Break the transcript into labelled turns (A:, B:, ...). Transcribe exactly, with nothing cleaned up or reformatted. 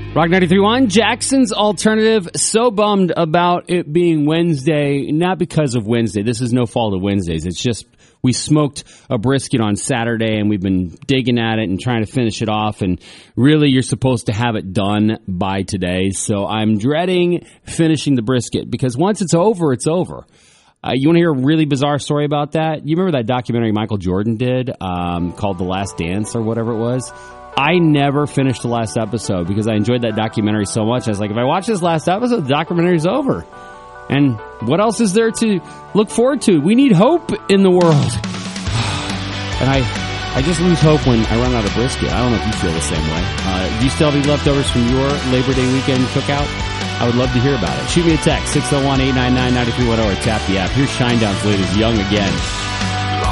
A: Rock ninety-three point one, Jackson's Alternative. So bummed about it being Wednesday, not because of Wednesday. This is no fault of Wednesdays. It's just we smoked a brisket on Saturday, and we've been digging at it and trying to finish it off, and really you're supposed to have it done by today. So I'm dreading finishing the brisket, because once it's over, it's over. Uh, you want to hear a really bizarre story about that? You remember that documentary Michael Jordan did um, called The Last Dance or whatever it was? I never finished the last episode because I enjoyed that documentary so much. I was like, if I watch this last episode, the documentary's over. And what else is there to look forward to? We need hope in the world. And I I just lose hope when I run out of brisket. I don't know if you feel the same way. Uh, do you still have any leftovers from your Labor Day weekend cookout? I would love to hear about it. Shoot me a text, six oh one, eight nine nine, nine three one oh, or tap the app. Here's Shinedown's latest Young Again.